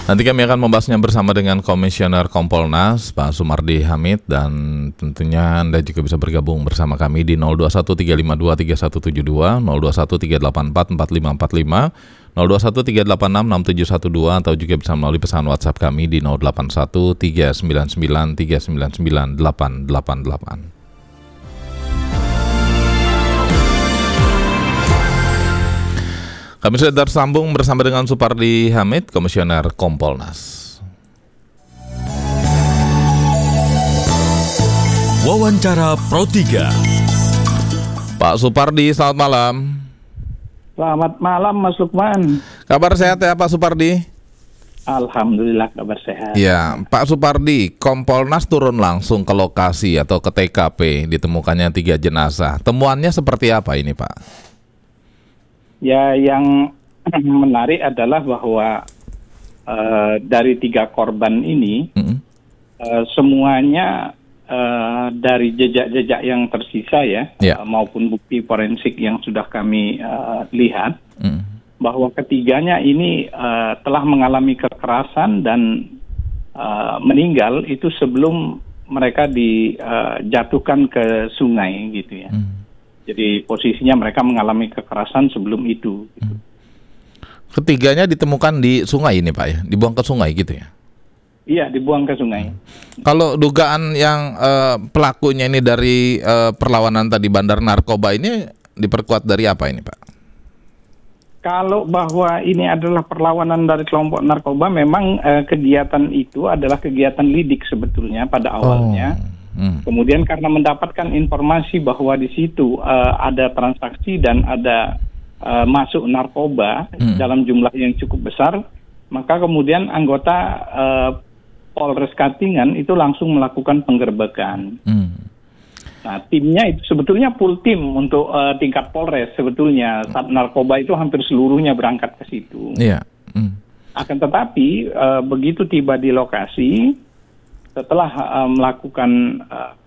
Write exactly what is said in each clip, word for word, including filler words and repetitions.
Nanti kami akan membahasnya bersama dengan Komisioner Kompolnas Pak Sumardi Hamid, dan tentunya Anda juga bisa bergabung bersama kami di nol dua satu tiga lima dua tiga satu tujuh dua, nol dua satu tiga delapan empat empat lima empat lima, nol dua satu tiga delapan enam enam tujuh satu dua, atau juga bisa melalui pesan WhatsApp kami di nol delapan satu tiga sembilan sembilan tiga sembilan sembilan delapan delapan delapan. Kami sudah tersambung bersama dengan Supardi Hamid, Komisioner Kompolnas. Wawancara Pro tiga. Pak Supardi, selamat malam. Selamat malam Mas Lukman. Kabar sehat ya Pak Supardi? Alhamdulillah kabar sehat. Ya, Pak Supardi, Kompolnas turun langsung ke lokasi atau ke T K P, ditemukannya tiga jenazah. Temuannya seperti apa ini Pak? Ya, yang menarik adalah bahwa uh, dari tiga korban ini mm-hmm. uh, semuanya uh, dari jejak-jejak yang tersisa ya, yeah. uh, maupun bukti forensik yang sudah kami uh, lihat, mm. bahwa ketiganya ini uh, telah mengalami kekerasan dan uh, meninggal itu sebelum mereka dijatuhkan uh, ke sungai gitu ya. Mm. Jadi posisinya mereka mengalami kekerasan sebelum itu. Gitu. Ketiganya ditemukan di sungai ini Pak ya? Dibuang ke sungai gitu ya? Iya, dibuang ke sungai. Kalau dugaan yang uh, pelakunya ini dari uh, perlawanan tadi bandar narkoba ini diperkuat dari apa ini Pak? Kalau bahwa ini adalah perlawanan dari kelompok narkoba, memang uh, kegiatan itu adalah kegiatan lidik sebetulnya pada awalnya. Oh. Hmm. Kemudian karena mendapatkan informasi bahwa di situ uh, ada transaksi dan ada uh, masuk narkoba hmm. dalam jumlah yang cukup besar, maka kemudian anggota uh, Polres Katingan itu langsung melakukan penggerbekan. Hmm. Nah, timnya itu sebetulnya full tim untuk uh, tingkat Polres sebetulnya. Saat narkoba itu hampir seluruhnya berangkat ke situ. Yeah. Hmm. Akan tetapi uh, begitu tiba di lokasi, setelah uh, melakukan uh,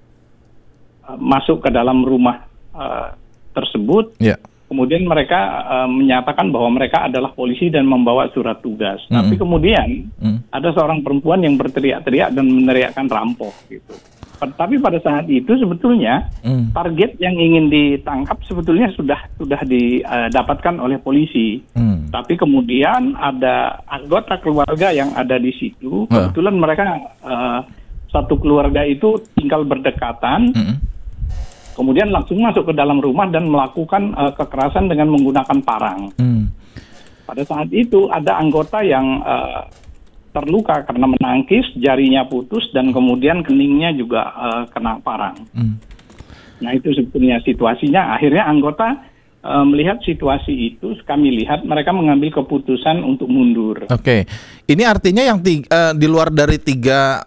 uh, masuk ke dalam rumah uh, tersebut, yeah. kemudian mereka uh, menyatakan bahwa mereka adalah polisi dan membawa surat tugas. Mm-hmm. Tapi kemudian mm. ada seorang perempuan yang berteriak-teriak dan meneriakkan rampok gitu. Tapi pada saat itu sebetulnya mm. target yang ingin ditangkap sebetulnya sudah sudah didapatkan oleh polisi. Mm. Tapi kemudian ada anggota keluarga yang ada di situ. Uh. Kebetulan mereka uh, satu keluarga itu tinggal berdekatan. Mm. Kemudian langsung masuk ke dalam rumah dan melakukan uh, kekerasan dengan menggunakan parang. Mm. Pada saat itu ada anggota yang uh, terluka karena menangkis, jarinya putus, dan kemudian keningnya juga uh, kena parang. Mm. Nah itu sebetulnya situasinya. Akhirnya anggota uh, melihat situasi itu, kami lihat mereka mengambil keputusan untuk mundur. Oke, okay. Ini artinya yang tiga, uh, di luar dari tiga